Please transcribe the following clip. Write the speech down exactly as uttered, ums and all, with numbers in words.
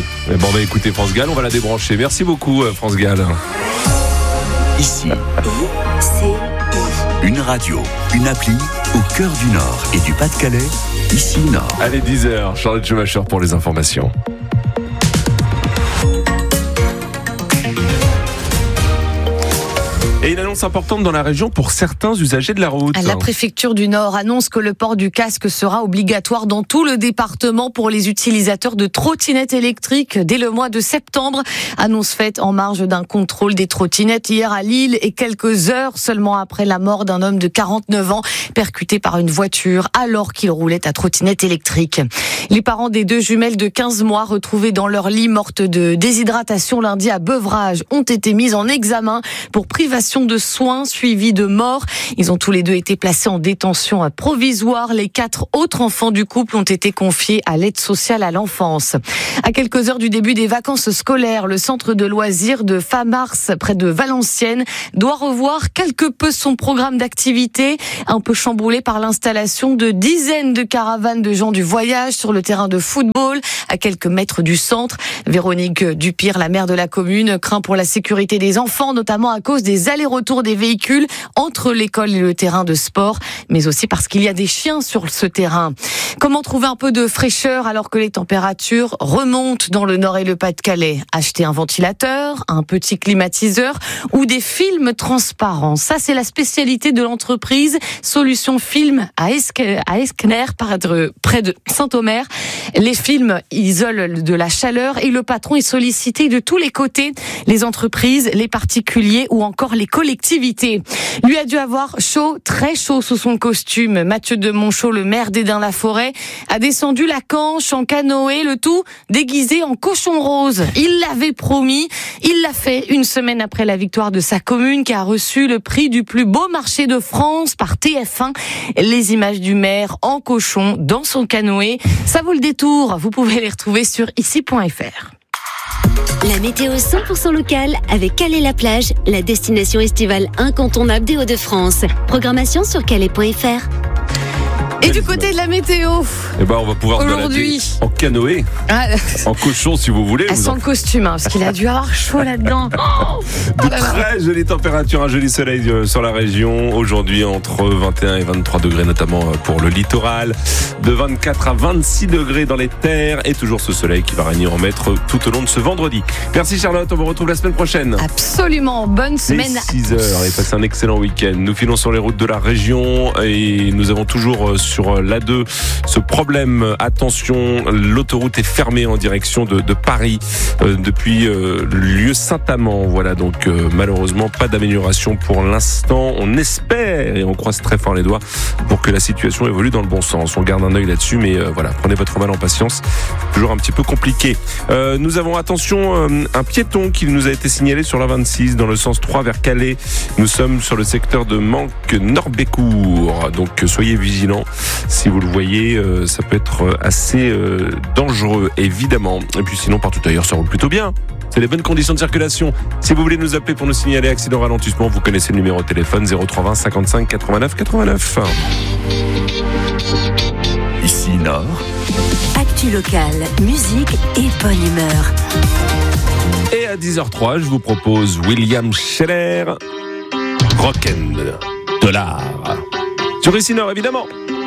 Mais bon, bah écoutez, France Gall, on va la débrancher. Merci beaucoup, France Gall. Ici, une radio, une appli au cœur du Nord et du Pas-de-Calais. Ici Nord. Allez, dix heures, Charlotte Schumacher pour les informations. Et une annonce importante dans la région pour certains usagers de la route. La préfecture du Nord annonce que le port du casque sera obligatoire dans tout le département pour les utilisateurs de trottinettes électriques dès le mois de septembre. Annonce faite en marge d'un contrôle des trottinettes hier à Lille et quelques heures seulement après la mort d'un homme de quarante-neuf ans percuté par une voiture alors qu'il roulait à trottinette électrique. Les parents des deux jumelles de quinze mois retrouvées dans leur lit mortes de déshydratation lundi à Beuvrages ont été mis en examen pour privation de soins suivis de mort. Ils ont tous les deux été placés en détention provisoire. Les quatre autres enfants du couple ont été confiés à l'aide sociale à l'enfance. À quelques heures du début des vacances scolaires, le centre de loisirs de Famars, près de Valenciennes, doit revoir quelque peu son programme d'activité, un peu chamboulé par l'installation de dizaines de caravanes de gens du voyage sur le terrain de football, à quelques mètres du centre. Véronique Dupire, la maire de la commune, craint pour la sécurité des enfants, notamment à cause des allers-retours des véhicules entre l'école et le terrain de sport, mais aussi parce qu'il y a des chiens sur ce terrain. Comment trouver un peu de fraîcheur alors que les températures remontent dans le Nord et le Pas-de-Calais? Acheter un ventilateur, un petit climatiseur ou des films transparents. Ça, c'est la spécialité de l'entreprise Solutions Film à Esquerre, près de Saint-Omer. Les films isolent de la chaleur et le patron est sollicité de tous les côtés, les entreprises, les particuliers ou encore les collectivités. Lui a dû avoir chaud, très chaud sous son costume. Mathieu de Monchaux, le maire d'Édin-la-Forêt, a descendu la Canche en canoë, le tout déguisé en cochon rose. Il l'avait promis, il l'a fait une semaine après la victoire de sa commune qui a reçu le prix du plus beau marché de France par T F un. Les images du maire en cochon dans son canoë, ça vaut le détour. Vous pouvez les retrouver sur ici point f r. La météo cent pour cent locale avec Calais-la-Plage, la destination estivale incontournable des Hauts-de-France. Programmation sur calais point f r. Et du côté de la météo, eh ben on va pouvoir aujourd'hui se balader en canoë, ah, en cochon si vous voulez. Sans en... costume, hein, parce qu'il a dû avoir chaud là-dedans. Oh, de très jolies températures, un joli soleil sur la région. Aujourd'hui entre vingt et un et vingt-trois degrés, notamment pour le littoral. De vingt-quatre à vingt-six degrés dans les terres. Et toujours ce soleil qui va régner en maître tout au long de ce vendredi. Merci Charlotte, on vous retrouve la semaine prochaine. Absolument, bonne semaine. six heures et passez un excellent week-end. Nous filons sur les routes de la région et nous avons toujours sur l'A deux ce problème. Attention, l'autoroute est fermée en direction de, de Paris euh, depuis euh, le lieu Saint-Amand. Voilà, donc euh, malheureusement pas d'amélioration pour l'instant. On espère et on croise très fort les doigts pour que la situation évolue dans le bon sens. On garde un œil là-dessus, mais euh, voilà, prenez votre mal en patience. Toujours un petit peu compliqué. Euh, nous avons, attention, euh, un piéton qui nous a été signalé sur la vingt-six dans le sens trois vers Calais. Nous sommes sur le secteur de Manque-Norbécourt. Donc soyez vigilants. Si vous le voyez, euh, ça peut être assez euh, dangereux, évidemment. Et puis sinon, partout ailleurs, ça roule plutôt bien. C'est les bonnes conditions de circulation. Si vous voulez nous appeler pour nous signaler accident ralentissement, vous connaissez le numéro de téléphone zéro trois vingt cinquante-cinq quatre-vingt-neuf quatre-vingt-neuf. Ici Nord. Actu locale, musique et bonne humeur. Et à dix heures trois, je vous propose William Scheller, Rock'n'Dollar. Sur Ici Nord, évidemment.